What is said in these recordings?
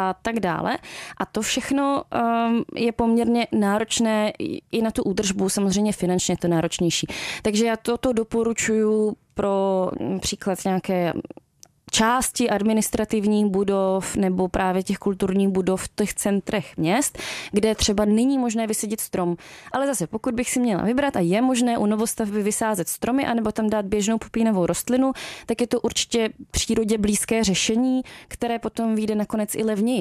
a tak dále. A to všechno je poměrně náročné i na tu údržbu, samozřejmě finančně to náročnější. Takže já toto doporučuji pro příklad nějaké části administrativních budov nebo právě těch kulturních budov v těch centrech měst, kde třeba není možné vysadit strom. Ale zase, pokud bych si měla vybrat a je možné u novostavby vysázet stromy anebo tam dát běžnou popínovou rostlinu, tak je to určitě přírodě blízké řešení, které potom vyjde nakonec i levněji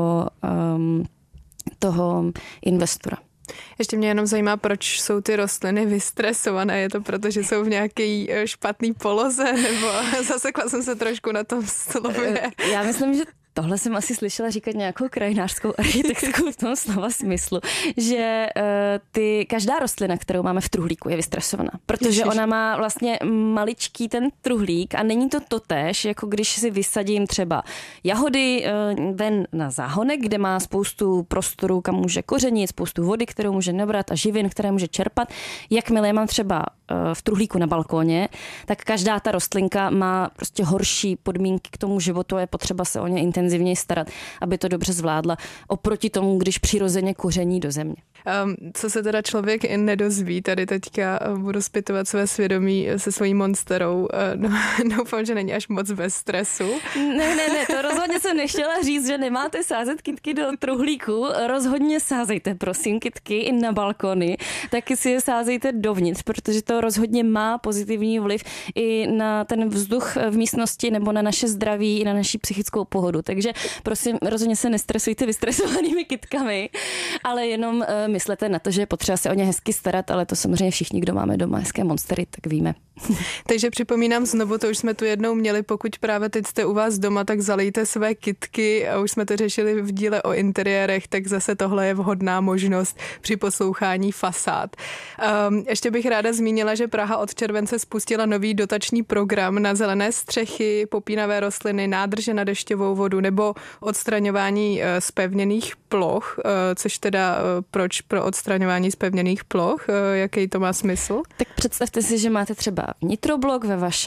toho investora. Ještě mě jenom zajímá, proč jsou ty rostliny vystresované. Je to proto, že jsou v nějaké špatný poloze, nebo zasekla jsem se trošku na tom slově? Já myslím, že tohle jsem asi slyšela říkat nějakou krajinářskou architektku v tom slova smyslu, že každá rostlina, kterou máme v truhlíku, je vystresovaná, protože ona má vlastně maličký ten truhlík a není to totéž, jako když si vysadím třeba jahody ven na záhonek, kde má spoustu prostoru, kam může kořenit, spoustu vody, kterou může nabrat a živin, které může čerpat. Jakmile je mám třeba v truhlíku na balkóně, tak každá ta rostlinka má prostě horší podmínky k tomu životu a je potřeba se o ně intenzivněji starat, aby to dobře zvládla, oproti tomu, když přirozeně koření do země. Co se teda člověk nedozví, tady teďka budu zpytovat své svědomí se svojí monsterou. Doufám, že není až moc bez stresu. Ne, to rozhodně jsem nechtěla říct, že nemáte sázet kytky do truhlíku. Rozhodně sázejte, prosím, kytky i na balkony. Taky si je sázejte dovnitř, protože to rozhodně má pozitivní vliv i na ten vzduch v místnosti nebo na naše zdraví i na naši psychickou pohodu. Takže prosím, rozhodně se nestresujte vystresovanými kytkami, ale jenom myslete na to, že je potřeba se o ně hezky starat, ale to samozřejmě všichni, kdo máme doma hezké monstery, tak víme. Takže připomínám znovu, to už jsme tu jednou měli, pokud právě teď jste u vás doma, tak zalejte své kytky a už jsme to řešili v díle o interiérech, tak zase tohle je vhodná možnost při poslouchání fasád. Ještě bych ráda zmínila, že Praha od července spustila nový dotační program na zelené střechy, popínavé rostliny, nádrže na dešťovou vodu nebo odstraňování zpevněných ploch, což teda proč pro odstraňování zpevněných ploch, jaký to má smysl? Tak představte si, že máte třeba vnitroblok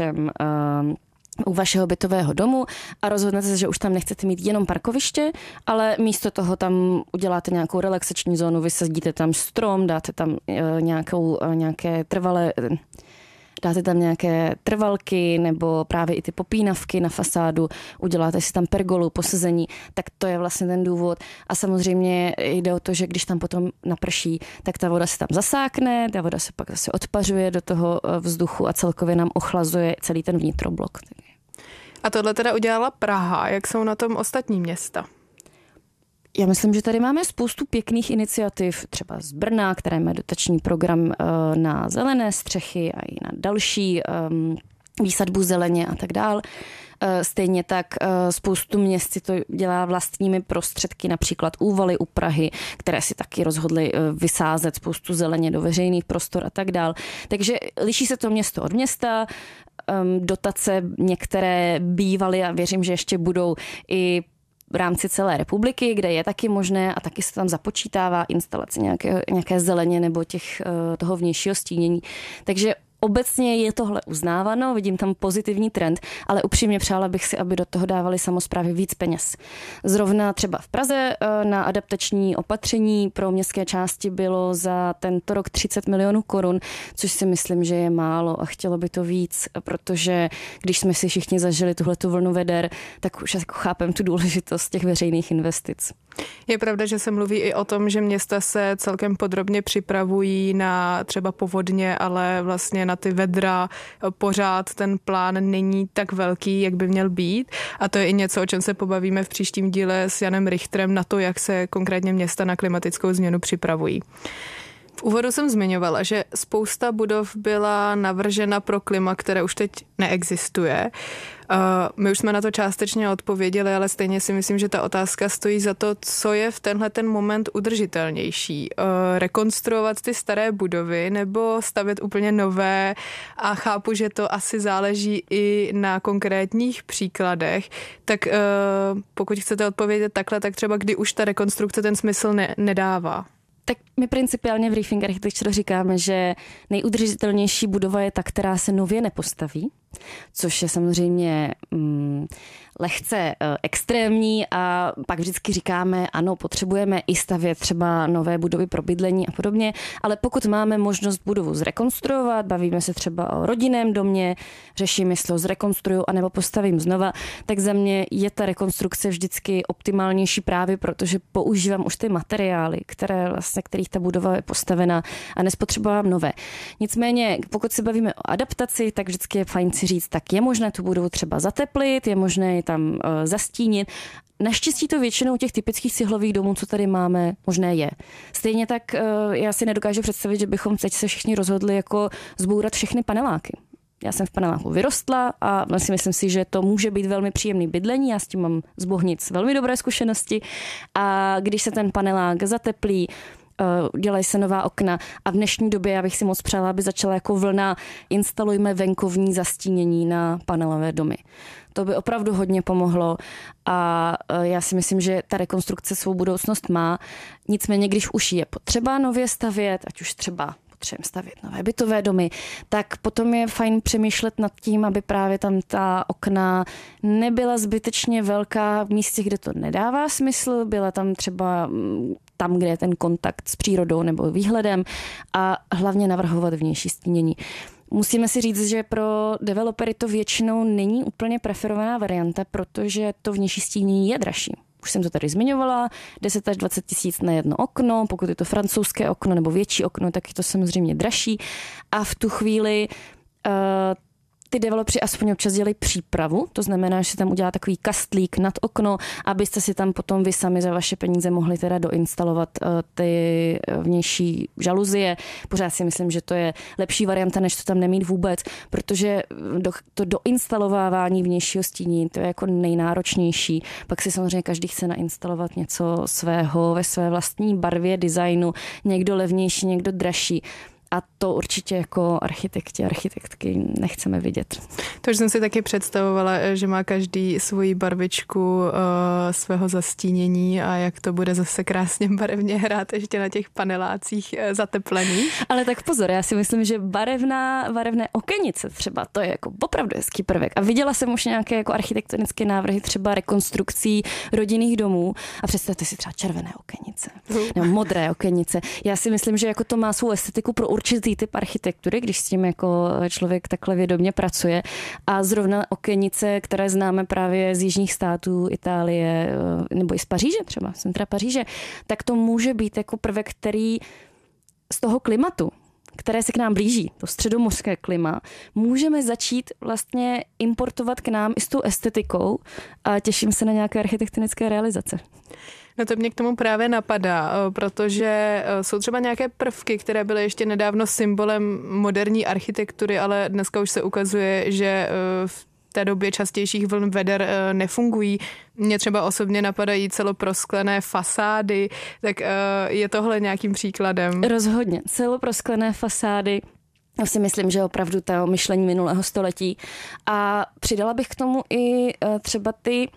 u vašeho bytového domu a rozhodnete se, že už tam nechcete mít jenom parkoviště, ale místo toho tam uděláte nějakou relaxační zónu, vysadíte tam strom, dáte tam dáte tam nějaké trvalky nebo právě i ty popínavky na fasádu, uděláte si tam pergolu, posezení, tak to je vlastně ten důvod. A samozřejmě jde o to, že když tam potom naprší, tak ta voda se tam zasákne, ta voda se pak zase odpařuje do toho vzduchu a celkově nám ochlazuje celý ten vnitroblok. A tohle teda udělala Praha. Jak jsou na tom ostatní města? Já myslím, že tady máme spoustu pěkných iniciativ, třeba z Brna, které má dotační program na zelené střechy a i na další výsadbu zeleně a tak dál. Stejně tak spoustu měst si to dělá vlastními prostředky, například Úvaly u Prahy, které si taky rozhodly vysázet spoustu zeleně do veřejných prostor a tak dál. Takže liší se to město od města, dotace některé bývaly a věřím, že ještě budou i v rámci celé republiky, kde je taky možné a taky se tam započítává instalace nějaké zeleně nebo toho vnějšího stínění. Takže obecně je tohle uznáváno, vidím tam pozitivní trend, ale upřímně přála bych si, aby do toho dávali samosprávy víc peněz. Zrovna třeba v Praze na adaptační opatření pro městské části bylo za tento rok 30 milionů korun, což si myslím, že je málo a chtělo by to víc, protože když jsme si všichni zažili tuhletu vlnu veder, tak už jako chápem tu důležitost těch veřejných investic. Je pravda, že se mluví i o tom, že města se celkem podrobně připravují na třeba povodně, ale vlastně na ty vedra pořád ten plán není tak velký, jak by měl být. A to je i něco, o čem se pobavíme v příštím díle s Janem Richterem na to, jak se konkrétně města na klimatickou změnu připravují. V úvodu jsem zmiňovala, že spousta budov byla navržena pro klima, které už teď neexistuje. My už jsme na to částečně odpověděli, ale stejně si myslím, že ta otázka stojí za to, co je v tenhle ten moment udržitelnější. Rekonstruovat ty staré budovy nebo stavět úplně nové, a chápu, že to asi záleží i na konkrétních příkladech. Tak pokud chcete odpovědět takhle, tak třeba kdy už ta rekonstrukce ten smysl nedává. Tak my principiálně v Briefing Architecture říkáme, že nejudržitelnější budova je ta, která se nově nepostaví. což je samozřejmě lehce extrémní a pak vždycky říkáme, ano, potřebujeme i stavět třeba nové budovy pro bydlení a podobně, ale pokud máme možnost budovu zrekonstruovat, bavíme se třeba o rodinném domě, řeším, jestli ho zrekonstruju anebo postavím znova, tak za mě je ta rekonstrukce vždycky optimálnější právě protože používám už ty materiály, kterých ta budova je postavena a nespotřebovám nové. Nicméně, pokud se bavíme o adaptaci, tak vždycky je fajn si říct, tak je možné tu budovu třeba zateplit, je možné tam zastínit. Naštěstí to většinou těch typických cihlových domů, co tady máme, možné je. Stejně tak já si nedokážu představit, že bychom teď se všichni rozhodli jako zbourat všechny paneláky. Já jsem v paneláku vyrostla a vlastně myslím si, že to může být velmi příjemný bydlení. Já s tím mám z Bohnic velmi dobré zkušenosti a když se ten panelák zateplí, dělají se nová okna a v dnešní době já bych si moc přála, aby začala jako vlna instalujme venkovní zastínění na panelové domy. To by opravdu hodně pomohlo a já si myslím, že ta rekonstrukce svou budoucnost má. Nicméně, když už je potřeba nově stavět, ať už třeba potřebujeme stavět nové bytové domy, tak potom je fajn přemýšlet nad tím, aby právě tam ta okna nebyla zbytečně velká v místě, kde to nedává smysl, byla tam třeba tam, kde je ten kontakt s přírodou nebo výhledem a hlavně navrhovat vnější stínění. Musíme si říct, že pro developery to většinou není úplně preferovaná varianta, protože to vnější stínění je dražší. Už jsem to tady zmiňovala, 10 až 20 tisíc na jedno okno, pokud je to francouzské okno nebo větší okno, tak je to samozřejmě dražší. A v tu chvíli ty developři aspoň občas dělají přípravu, to znamená, že se tam udělá takový kastlík nad okno, abyste si tam potom vy sami za vaše peníze mohli teda doinstalovat ty vnější žaluzie. Pořád si myslím, že to je lepší varianta, než to tam nemít vůbec, protože to doinstalovávání vnějšího stínění, to je jako nejnáročnější. Pak si samozřejmě každý chce nainstalovat něco svého ve své vlastní barvě, designu, někdo levnější, někdo dražší. A to určitě jako architektky nechceme vidět. To už jsem si taky představovala, že má každý svoji barvičku svého zastínění a jak to bude zase krásně barevně hrát ještě na těch panelácích zateplených. Ale tak pozor, já si myslím, že barevné okenice třeba, to je jako opravdu hezký prvek. A viděla jsem už nějaké jako architektonické návrhy třeba rekonstrukcí rodinných domů a představte si třeba červené okenice nebo modré okenice. Já si myslím, že jako to má svou estetiku pro určitý typ architektury, když s tím jako člověk takhle vědomě pracuje. A zrovna okenice, které známe právě z jižních států, Itálie nebo i z Paříže třeba, centra Paříže, tak to může být jako prvek, který z toho klimatu, které se k nám blíží, to středomořské klima, můžeme začít vlastně importovat k nám i s tou estetikou a těším se na nějaké architektonické realizace. No to mě k tomu právě napadá, protože jsou třeba nějaké prvky, které byly ještě nedávno symbolem moderní architektury, ale dneska už se ukazuje, že v té době častějších vln veder nefungují. Mně třeba osobně napadají celoprosklené fasády, tak je tohle nějakým příkladem? Rozhodně. Celoprosklené fasády. Já si myslím, že opravdu to myšlení minulého století. A přidala bych k tomu i třeba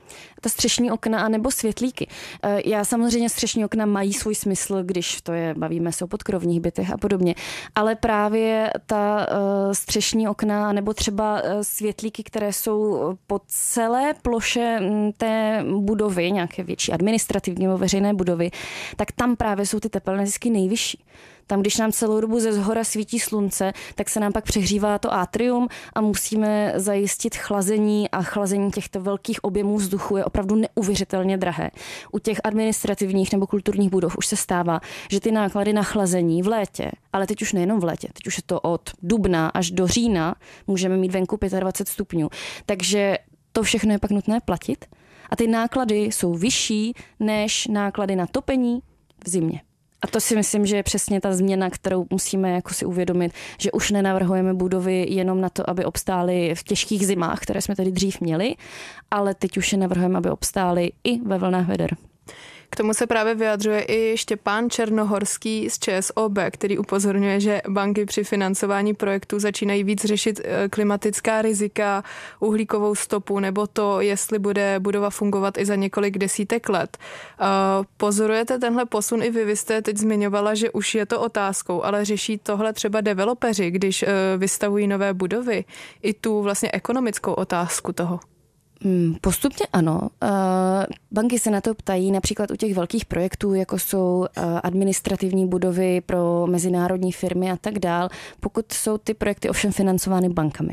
ta střešní okna anebo světlíky. Já samozřejmě střešní okna mají svůj smysl, když bavíme se o podkrovních bytech a podobně. Ale právě ta střešní okna nebo třeba světlíky, které jsou po celé ploše té budovy, nějaké větší administrativní nebo veřejné budovy, tak tam právě jsou ty tepelné zisky nejvyšší. Tam, když nám celou dobu ze zhora svítí slunce, tak se nám pak přehřívá to atrium a musíme zajistit chlazení a chlazení těchto velkých objemů vzduchu je opravdu neuvěřitelně drahé. U těch administrativních nebo kulturních budov už se stává, že ty náklady na chlazení v létě, ale teď už nejenom v létě, teď už je to od dubna až do října, můžeme mít venku 25 stupňů. Takže to všechno je pak nutné platit a ty náklady jsou vyšší než náklady na topení v zimě. A to si myslím, že je přesně ta změna, kterou musíme jako si uvědomit, že už nenavrhujeme budovy jenom na to, aby obstály v těžkých zimách, které jsme tady dřív měli, ale teď už je navrhujeme, aby obstály i ve vlnách veder. K tomu se právě vyjadřuje i Štěpán Černohorský z ČSOB, který upozorňuje, že banky při financování projektů začínají víc řešit klimatická rizika, uhlíkovou stopu nebo to, jestli bude budova fungovat i za několik desítek let. Pozorujete tenhle posun i vy? Vy jste teď zmiňovala, že už je to otázkou, ale řeší tohle třeba developeři, když vystavují nové budovy, i tu vlastně ekonomickou otázku toho? Postupně ano. Banky se na to ptají například u těch velkých projektů, jako jsou administrativní budovy pro mezinárodní firmy a tak dál, pokud jsou ty projekty ovšem financovány bankami.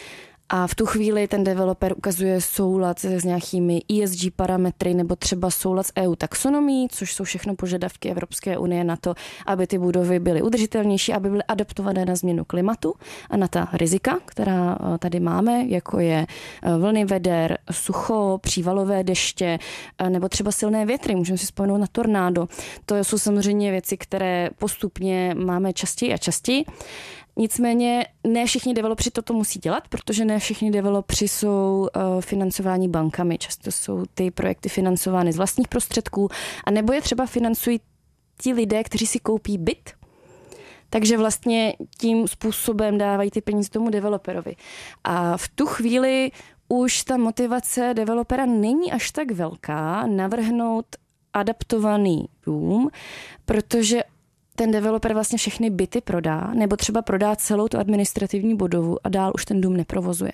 A v tu chvíli ten developer ukazuje soulad s nějakými ESG parametry nebo třeba soulad s EU taxonomií, což jsou všechno požadavky Evropské unie na to, aby ty budovy byly udržitelnější, aby byly adaptované na změnu klimatu a na ta rizika, která tady máme, jako je vlny veder, sucho, přívalové deště nebo třeba silné větry. Můžeme si vzpomenout na tornádo. To jsou samozřejmě věci, které postupně máme častěji a častěji. Nicméně ne všichni developři toto musí dělat, protože ne všichni developři jsou financováni bankami. Často jsou ty projekty financovány z vlastních prostředků a nebo je třeba financují ti lidé, kteří si koupí byt. Takže vlastně tím způsobem dávají ty peníze tomu developerovi. A v tu chvíli už ta motivace developera není až tak velká navrhnout adaptovaný dům, protože ten developer vlastně všechny byty prodá, nebo třeba prodá celou tu administrativní budovu a dál už ten dům neprovozuje.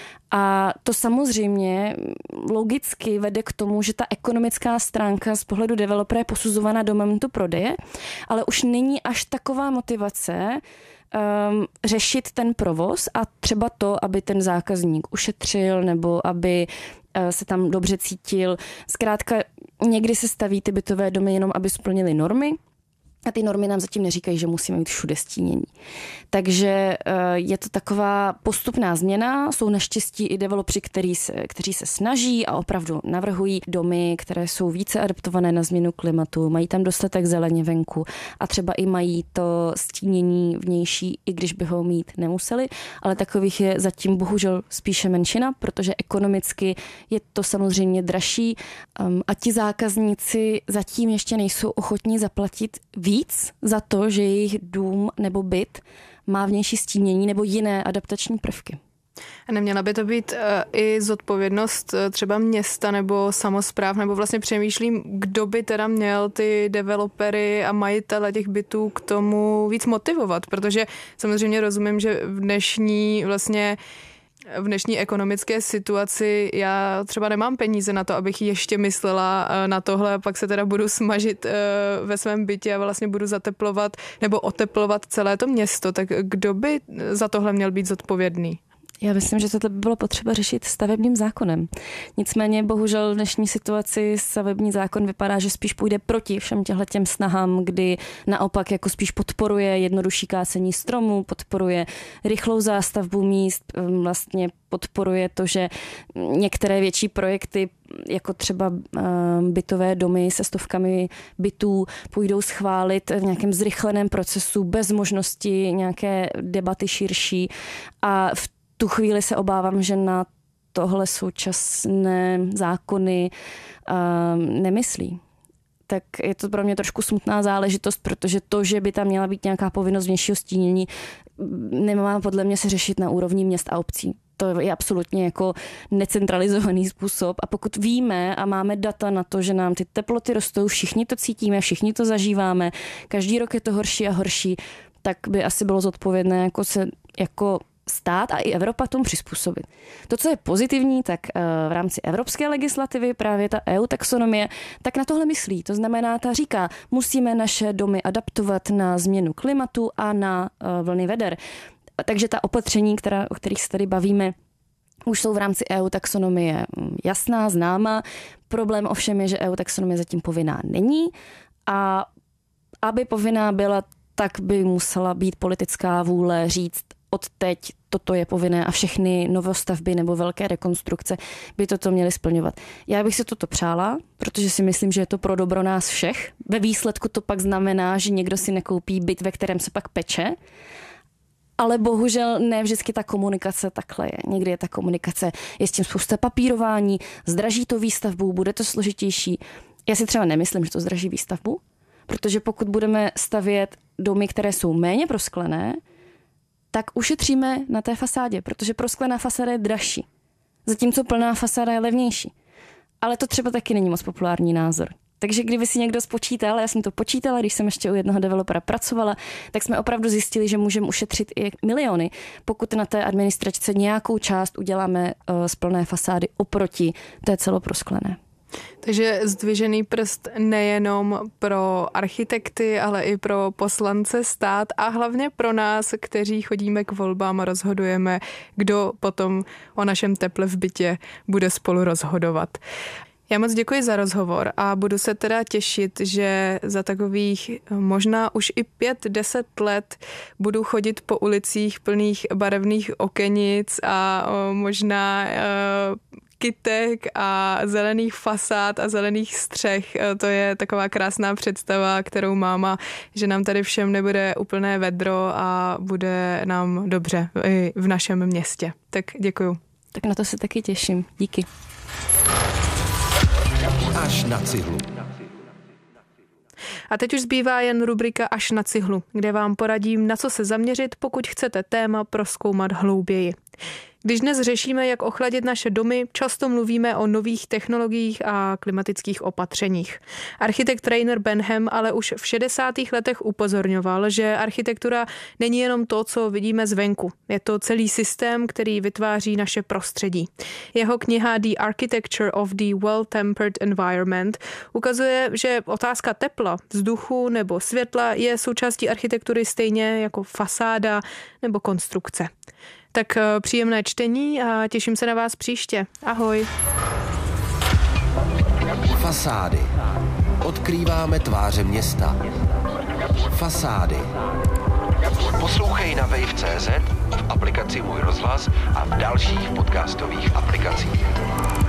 A to samozřejmě logicky vede k tomu, že ta ekonomická stránka z pohledu developera je posuzovaná do momentu prodeje, ale už není až taková motivace řešit ten provoz a třeba to, aby ten zákazník ušetřil nebo aby se tam dobře cítil. Zkrátka někdy se staví ty bytové domy jenom, aby splnily normy, a ty normy nám zatím neříkají, že musíme mít všude stínění. Takže je to taková postupná změna. Jsou naštěstí i developři, kteří se snaží a opravdu navrhují domy, které jsou více adaptované na změnu klimatu, mají tam dostatek zeleně venku a třeba i mají to stínění vnější, i když by ho mít nemuseli, ale takových je zatím bohužel spíše menšina, protože ekonomicky je to samozřejmě dražší a ti zákazníci zatím ještě nejsou ochotní zaplatit víc za to, že jejich dům nebo byt má vnější stínění nebo jiné adaptační prvky. A neměla by to být i zodpovědnost třeba města nebo samospráv, nebo vlastně přemýšlím, kdo by teda měl ty developery a majitele těch bytů k tomu víc motivovat, protože samozřejmě rozumím, že v dnešní ekonomické situaci já třeba nemám peníze na to, abych ještě myslela na tohle a pak se teda budu smažit ve svém bytě a vlastně budu zateplovat nebo oteplovat celé to město. Tak kdo by za tohle měl být zodpovědný? Já myslím, že to by bylo potřeba řešit stavebním zákonem. Nicméně bohužel v dnešní situaci stavební zákon vypadá, že spíš půjde proti všem těm snahám, kdy naopak jako spíš podporuje jednodušší kácení stromů, podporuje rychlou zástavbu míst, vlastně podporuje to, že některé větší projekty, jako třeba bytové domy se stovkami bytů, půjdou schválit v nějakém zrychleném procesu bez možnosti nějaké debaty širší a v tu chvíli se obávám, že na tohle současné zákony nemyslí. Tak je to pro mě trošku smutná záležitost, protože to, že by tam měla být nějaká povinnost vnějšího stínění, nemá podle mě se řešit na úrovni měst a obcí. To je absolutně jako necentralizovaný způsob. A pokud víme a máme data na to, že nám ty teploty rostou, všichni to cítíme, všichni to zažíváme, každý rok je to horší a horší, tak by asi bylo zodpovědné jako stát a i Evropa tomu přizpůsobit. To, co je pozitivní, tak v rámci evropské legislativy, právě ta EU taxonomie, tak na tohle myslí. To znamená, ta říká, musíme naše domy adaptovat na změnu klimatu a na vlny veder. Takže ta opatření, o kterých se tady bavíme, už jsou v rámci EU taxonomie jasná, známá. Problém ovšem je, že EU taxonomie zatím povinná není a aby povinná byla, tak by musela být politická vůle říct, od teď toto je povinné a všechny novostavby nebo velké rekonstrukce by toto měly splňovat. Já bych si toto přála, protože si myslím, že je to pro dobro nás všech. Ve výsledku to pak znamená, že někdo si nekoupí byt, ve kterém se pak peče, ale bohužel ne vždycky ta komunikace takhle je. Někdy je ta komunikace, je s tím spousta papírování, zdraží to výstavbu, bude to složitější. Já si třeba nemyslím, že to zdraží výstavbu, protože pokud budeme stavět domy, které jsou méně prosklené, tak ušetříme na té fasádě, protože prosklená fasáda je dražší, zatímco plná fasáda je levnější. Ale to třeba taky není moc populární názor. Takže kdyby si někdo spočítal, já jsem to počítala, když jsem ještě u jednoho developera pracovala, tak jsme opravdu zjistili, že můžeme ušetřit i miliony, pokud na té administračce nějakou část uděláme z plné fasády oproti té celoprosklené. Takže zdvižený prst nejenom pro architekty, ale i pro poslance stát a hlavně pro nás, kteří chodíme k volbám a rozhodujeme, kdo potom o našem teple v bytě bude spolu rozhodovat. Já moc děkuji za rozhovor a budu se teda těšit, že za takových možná už i 5-10 let budu chodit po ulicích plných barevných okenic a možná kytek a zelených fasád a zelených střech. To je taková krásná představa, kterou mám, a že nám tady všem nebude úplné vedro a bude nám dobře i v našem městě. Tak děkuju. Tak na to se taky těším. Díky. Až na cihlu. A teď už zbývá jen rubrika Až na cihlu, kde vám poradím, na co se zaměřit, pokud chcete téma prozkoumat hlouběji. Když dnes řešíme, jak ochladit naše domy, často mluvíme o nových technologiích a klimatických opatřeních. Architekt Rainer Benham ale už v 60. letech upozorňoval, že architektura není jenom to, co vidíme zvenku. Je to celý systém, který vytváří naše prostředí. Jeho kniha The Architecture of the Well-Tempered Environment ukazuje, že otázka tepla, vzduchu nebo světla je součástí architektury stejně jako fasáda nebo konstrukce. Tak příjemné čtení a těším se na vás příště. Ahoj. Fasády. Odkrýváme tváře města. Fasády. Poslouchej na wave.cz, v aplikaci Můj rozhlas a v dalších podcastových aplikacích.